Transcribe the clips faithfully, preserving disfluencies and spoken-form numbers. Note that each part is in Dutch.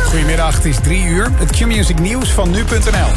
Goedemiddag, het is drie uur. Het Q-Music nieuws van nu punt n l.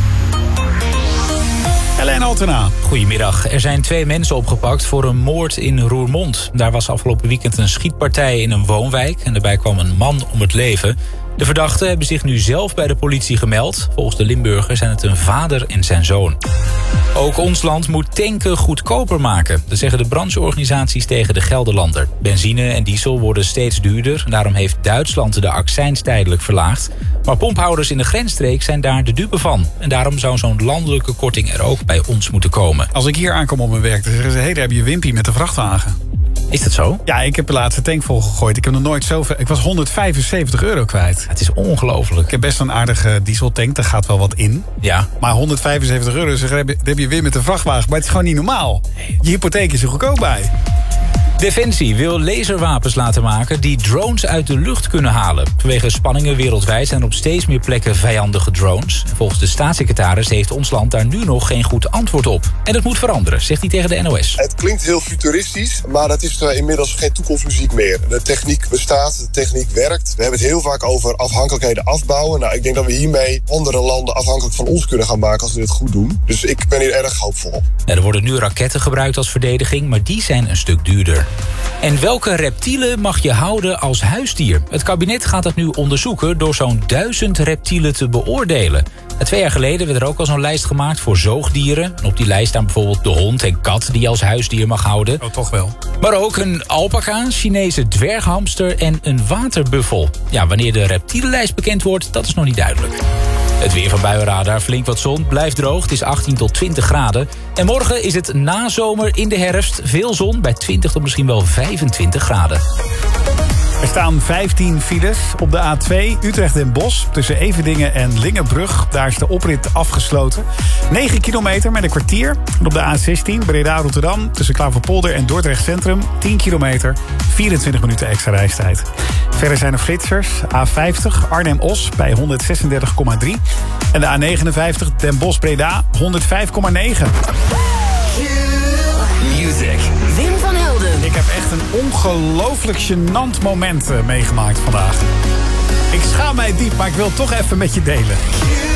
Helene Altena. Goedemiddag. Er zijn twee mensen opgepakt voor een moord in Roermond. Daar was afgelopen weekend een schietpartij in een woonwijk en daarbij kwam een man om het leven. De verdachten hebben zich nu zelf bij de politie gemeld. Volgens de Limburger zijn het een vader en zijn zoon. Ook ons land moet tanken goedkoper maken. Dat zeggen de brancheorganisaties tegen de Gelderlander. Benzine en diesel worden steeds duurder. Daarom heeft Duitsland de accijns tijdelijk verlaagd. Maar pomphouders in de grensstreek zijn daar de dupe van. En daarom zou zo'n landelijke korting er ook bij ons moeten komen. Als ik hier aankom op mijn werk, dan zeggen ze: hé, hey, daar heb je Wimpy met de vrachtwagen. Is dat zo? Ja, ik heb de laatste tank volgegooid. Ik heb nog nooit zoveel. Ik was honderdvijfenzeventig euro kwijt. Het is ongelooflijk. Ik heb best een aardige dieseltank, daar gaat wel wat in. Ja. Maar honderdvijfenzeventig euro, zeg, heb je, heb je weer met de vrachtwagen. Maar het is gewoon niet normaal. Je hypotheek is er goedkoop bij. Defensie wil laserwapens laten maken die drones uit de lucht kunnen halen. Vanwege spanningen wereldwijd zijn er op steeds meer plekken vijandige drones. Volgens de staatssecretaris heeft ons land daar nu nog geen goed antwoord op. En dat moet veranderen, zegt hij tegen de N O S. Het klinkt heel futuristisch, maar dat is uh, inmiddels geen toekomstmuziek meer. De techniek bestaat, de techniek werkt. We hebben het heel vaak over afhankelijkheden afbouwen. Nou, ik denk dat we hiermee andere landen afhankelijk van ons kunnen gaan maken als we dit goed doen. Dus ik ben hier erg hoopvol op. Ja, er worden nu raketten gebruikt als verdediging, maar die zijn een stuk duurder. En welke reptielen mag je houden als huisdier? Het kabinet gaat dat nu onderzoeken door zo'n duizend reptielen te beoordelen. Twee jaar geleden werd er ook al zo'n lijst gemaakt voor zoogdieren. En op die lijst staan bijvoorbeeld de hond en kat die je als huisdier mag houden. Oh, toch wel. Maar ook een alpaca, Chinese dwerghamster en een waterbuffel. Ja, wanneer de reptielenlijst bekend wordt, dat is nog niet duidelijk. Het weer van Buienradar, flink wat zon, blijft droog. Het is achttien tot twintig graden. En morgen is het nazomer in de herfst. Veel zon, bij twintig tot misschien wel vijfentwintig graden. Er staan vijftien files op de A twee Utrecht-Den Bosch tussen Everdingen en Lingenbrug. Daar is de oprit afgesloten. negen kilometer met een kwartier. En op de A zestien Breda-Rotterdam tussen Klaverpolder en Dordrecht Centrum tien kilometer, vierentwintig minuten extra reistijd. Verder zijn er flitsers. A vijftig Arnhem-Os bij honderdzesendertig komma drie. En de A negenenvijftig Den Bosch-Breda honderdvijf komma negen. Music. Wim van Helden. Ik heb echt een ongelooflijk gênant moment uh, meegemaakt vandaag. Ik schaam mij diep, maar ik wil het toch even met je delen.